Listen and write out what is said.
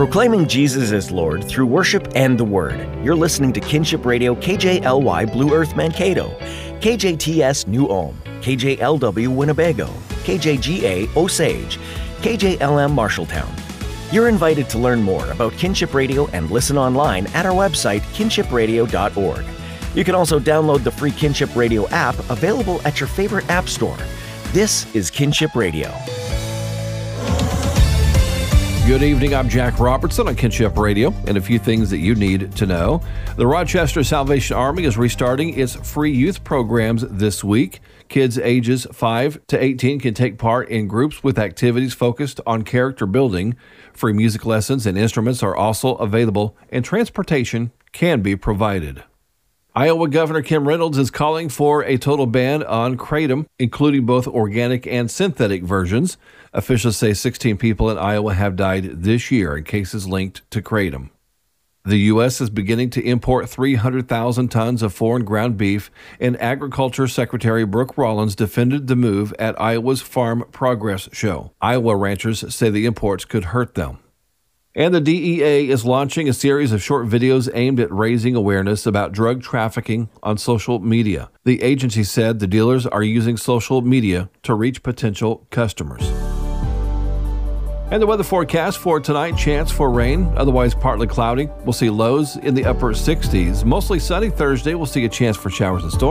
Proclaiming Jesus as Lord through worship and the Word. You're listening to Kinship Radio KJLY Blue Earth Mankato, KJTS New Ulm, KJLW Winnebago, KJGA Osage, KJLM Marshalltown. You're invited to learn more about Kinship Radio and listen online at our website, kinshipradio.org. You can also download the free Kinship Radio app available at your favorite app store. This is Kinship Radio. Good evening, I'm Jack Robertson on Kinship Radio, and a few things that you need to know. The Rochester Salvation Army is restarting its free youth programs this week. Kids ages 5 to 18 can take part in groups with activities focused on character building. Free music lessons and instruments are also available, and transportation can be provided. Iowa Governor Kim Reynolds is calling for a total ban on kratom, including both organic and synthetic versions. Officials say 16 people in Iowa have died this year in cases linked to kratom. The U.S. is beginning to import 300,000 tons of foreign ground beef, and Agriculture Secretary Brooke Rollins defended the move at Iowa's Farm Progress Show. Iowa ranchers say the imports could hurt them. And the DEA is launching a series of short videos aimed at raising awareness about drug trafficking on social media. The agency said the dealers are using social media to reach potential customers. And the weather forecast for tonight, chance for rain, otherwise partly cloudy. We'll see lows in the upper 60s. Mostly sunny Thursday. We'll see a chance for showers and storms.